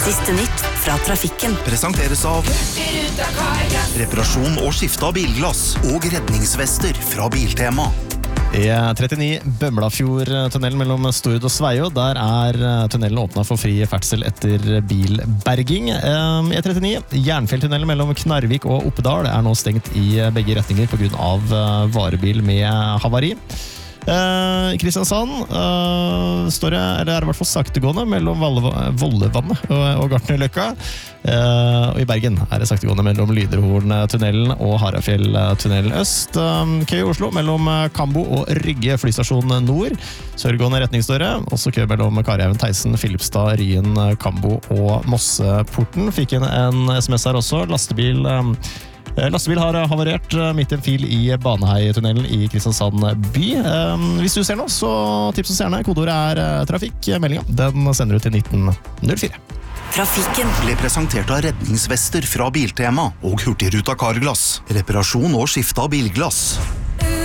Siste nytt fra trafikken. Presenteres av reparasjon og skifte av bilglass og redningsvester fra Biltema. E39 Bømlafjord-tunnelen mellom Stord og Sveio. Der tunnelen åpnet for fri ferdsel etter bilberging. E39 Jernfjelltunnelen mellom Knarvik og Oppedal nå stengt i begge retninger på grunn av varebil med havari. I Kristiansand står det, eller i hvert fall saktegående mellom Vollevannet og Gartnerløkka. Og i Bergen det saktegående mellom Lyderhorn-tunnelen og Harafjell-tunnelen øst. Kø i Oslo mellom Kambo og Rygge flystasjon nord. Sørgående retning står det. Også kø mellom Karihaugen, Theisen, Filipstad, Ryen, Kambo og Mosseporten. Fikk inn en SMS her også. Lastebil har havarert midt i en fil i Baneheitunnelen i Kristiansand by. Hvis du ser noe, så tips oss gjerne. Kodeordet trafikk. Meldingen, den sender du til 1904. Trafikken ble presentert av redningsvester fra Biltema og Hurtigruta Carglass. Reparasjon og skifte av bilglass.